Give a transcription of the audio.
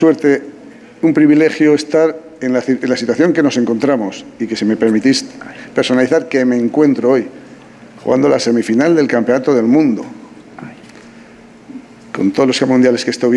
suerte, un privilegio estar en la situación que nos encontramos y que, si me permitís personalizar, que me encuentro hoy, jugando la semifinal del Campeonato del Mundo, con todos los mundiales que estoy viendo.